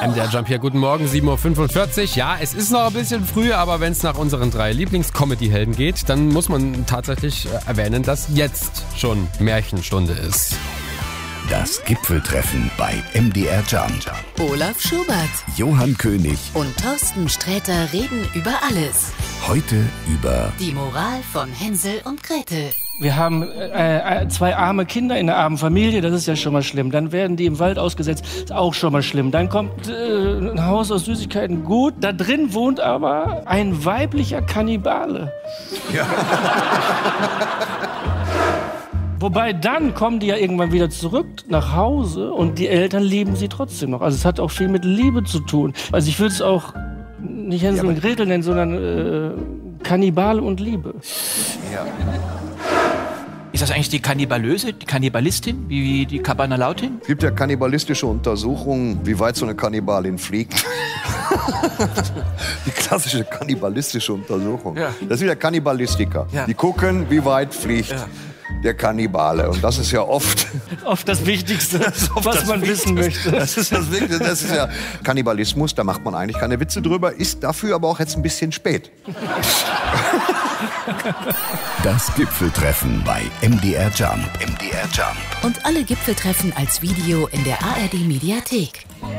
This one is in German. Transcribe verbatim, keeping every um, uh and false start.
M D R Jump hier, guten Morgen, sieben Uhr fünfundvierzig. Ja, es ist noch ein bisschen früh, aber wenn es nach unseren drei Lieblings-Comedy-Helden geht, dann muss man tatsächlich erwähnen, dass jetzt schon Märchenstunde ist. Das Gipfeltreffen bei M D R Jump. Olaf Schubert, Johann König und Thorsten Sträter reden über alles. Heute über Die Moral von Hänsel und Gretel. Wir haben äh, zwei arme Kinder in einer armen Familie, das ist ja schon mal schlimm. Dann werden die im Wald ausgesetzt, ist auch schon mal schlimm. Dann kommt äh, ein Haus aus Süßigkeiten, gut. Da drin wohnt aber ein weiblicher Kannibale. Ja. Wobei dann kommen die ja irgendwann wieder zurück nach Hause und die Eltern lieben sie trotzdem noch. Also es hat auch viel mit Liebe zu tun. Also ich würde es auch nicht Hänsel und Gretel nennen, sondern äh, Kannibale und Liebe. Ja. Ist das eigentlich die Kannibalöse, die Kannibalistin, wie die Kabanalautin? Es gibt ja kannibalistische Untersuchungen, wie weit so eine Kannibalin fliegt. Die klassische kannibalistische Untersuchung. Ja. Das sind ja Kannibalistiker. Ja. Die gucken, wie weit fliegt ja. der Kannibale. Und das ist ja oft... Oft das Wichtigste, das was das man Wichtigste. wissen möchte. Das ist das Wichtigste. Das ist ja Kannibalismus, da macht man eigentlich keine Witze drüber, ist dafür aber auch jetzt ein bisschen spät. Das Gipfeltreffen bei M D R Jump. M D R Jump. Und alle Gipfeltreffen als Video in der A R D Mediathek.